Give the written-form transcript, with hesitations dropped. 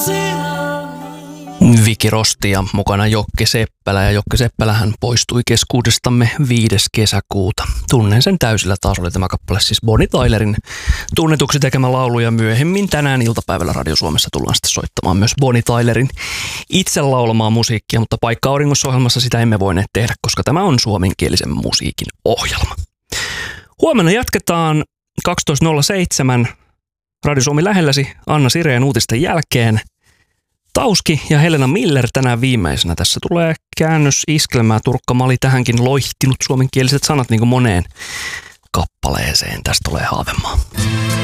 Viki Rosti ja mukana Jokke Seppälä. Ja Jokke Seppälähän poistui keskuudestamme 5. kesäkuuta. Tunnen sen täysillä tasolla. Tämä kappale siis Bonnie Tylerin tunnetuksi tekemä laulu. Ja myöhemmin tänään iltapäivällä Radio Suomessa tullaan sitten soittamaan myös Bonnie Tylerin itse laulamaa musiikkia. Mutta Paikka auringossa -ohjelmassa sitä emme voineet tehdä, koska tämä on suomenkielisen musiikin ohjelma. Huomenna jatketaan 12.07 Radio Suomi lähelläsi Anna Sireen uutisten jälkeen. Tauski ja Helena Miller tänään viimeisenä. Tässä tulee käännös iskelmää. Turkka Mali tähänkin loihtinut suomenkieliset sanat niin kuin moneen kappaleeseen. Tästä tulee Haavemaa.